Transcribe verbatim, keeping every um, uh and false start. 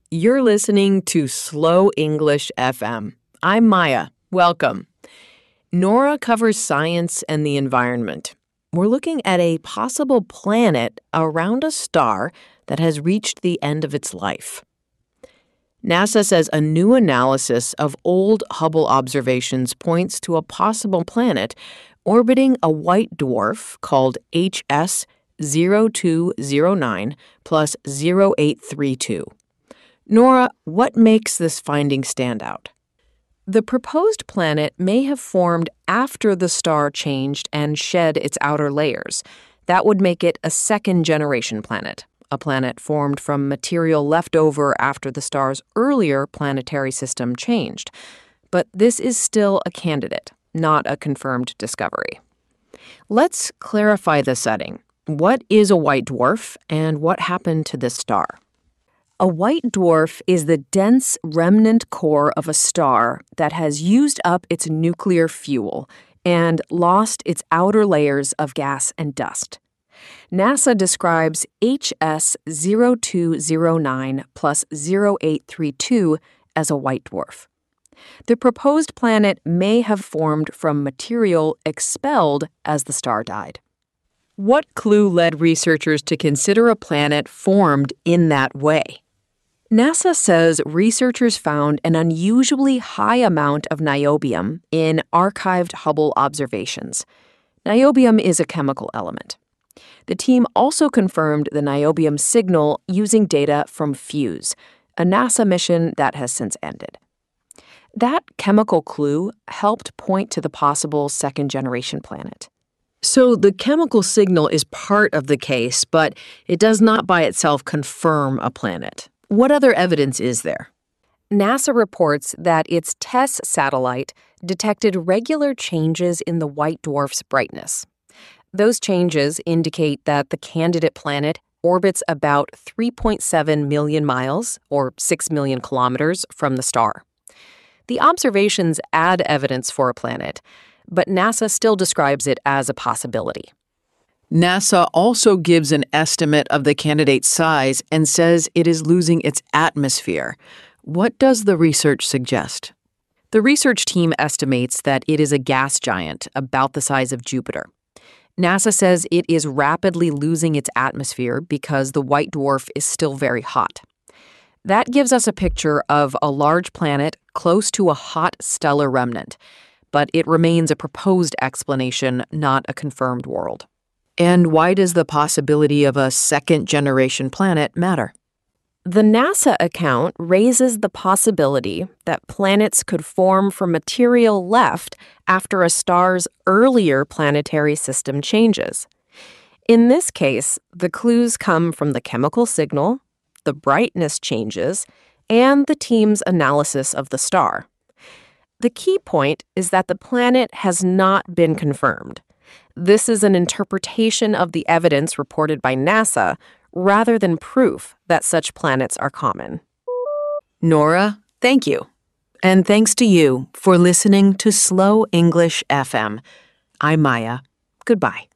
You're listening to Slow English F M. I'm Maya. Welcome. Nora covers science and the environment. We're looking at a possible planet around a star that has reached the end of its life. NASA says a new analysis of old Hubble observations points to a possible planet orbiting a white dwarf called H S zero two zero nine plus zero eight three two. Nora, what makes this finding stand out? The proposed planet may have formed after the star changed and shed its outer layers. That would make it a second-generation planet, a planet formed from material left over after the star's earlier planetary system changed. But this is still a candidate, not a confirmed discovery. Let's clarify the setting. What is a white dwarf, and what happened to this star? A white dwarf is the dense remnant core of a star that has used up its nuclear fuel and lost its outer layers of gas and dust. NASA describes H S zero two zero nine plus zero eight three two as a white dwarf. The proposed planet may have formed from material expelled as the star died. What clue led researchers to consider a planet formed in that way? NASA says researchers found an unusually high amount of niobium in archived Hubble observations. Niobium is a chemical element. The team also confirmed the niobium signal using data from FUSE, a NASA mission that has since ended. That chemical clue helped point to the possible second-generation planet. So the chemical signal is part of the case, but it does not by itself confirm a planet. What other evidence is there? NASA reports that its TESS satellite detected regular changes in the white dwarf's brightness. Those changes indicate that the candidate planet orbits about three point seven million miles, or six million kilometers, from the star. The observations add evidence for a planet, but NASA still describes it as a possibility. NASA also gives an estimate of the candidate's size and says it is losing its atmosphere. What does the research suggest? The research team estimates that it is a gas giant about the size of Jupiter. NASA says it is rapidly losing its atmosphere because the white dwarf is still very hot. That gives us a picture of a large planet close to a hot stellar remnant, but it remains a proposed explanation, not a confirmed world. And why does the possibility of a second-generation planet matter? The NASA account raises the possibility that planets could form from material left after a star's earlier planetary system changes. In this case, the clues come from the chemical signal, the brightness changes, and the team's analysis of the star. The key point is that the planet has not been confirmed. This is an interpretation of the evidence reported by NASA rather than proof that such planets are common. Nora, thank you. And thanks to you for listening to Slow English F M. I'm Maya. Goodbye.